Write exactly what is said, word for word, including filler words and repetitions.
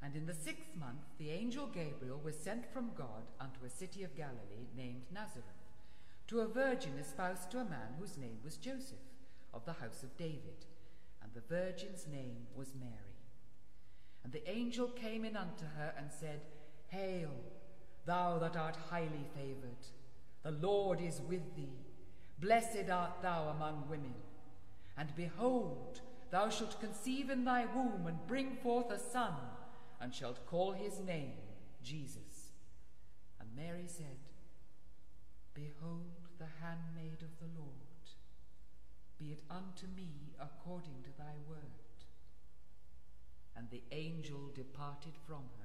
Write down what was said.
And in the sixth month the angel Gabriel was sent from God unto a city of Galilee named Nazareth, to a virgin espoused to a man whose name was Joseph, of the house of David, and the virgin's name was Mary. And the angel came in unto her and said, Hail, thou that art highly favoured, the Lord is with thee. Blessed art thou among women. And behold, thou shalt conceive in thy womb, and bring forth a son, and shalt call his name Jesus. And Mary said, Behold the handmaid of the Lord. Be it unto me according to thy word. And the angel departed from her.